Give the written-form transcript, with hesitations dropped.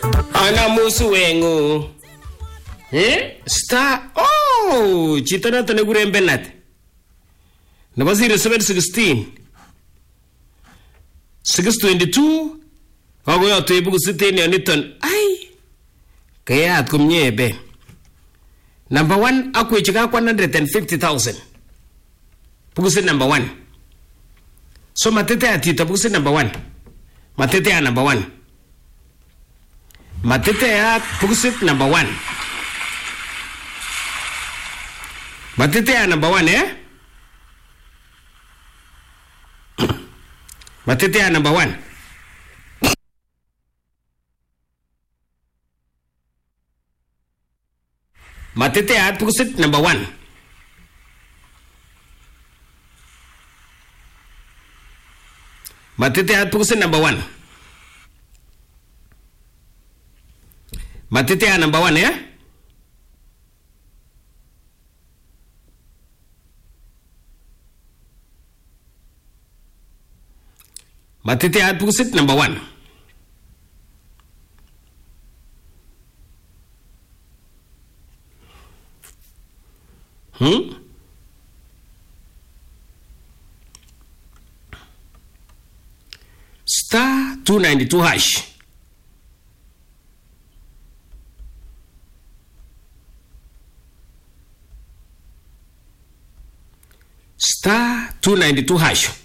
Ana musu wengu. Star. Oh, chito nato nekure Bernard. Nebo 0716. 622. Kakoyotu bukusit en yoniton. Ai. Kayat komye Ben. Number 1 akwech ka 150,000. Bukusit number 1. So matete atito bukusit number 1. Matete ya number 1. Matete ya bukusit number 1. Matete ya number 1 Matete ya number 1. Matete ya bukusit number 1. Matete ya bukusit number 1. Matete ya number 1 Matete ya bukusit number 1. Star 292 hash. Star 292 hash.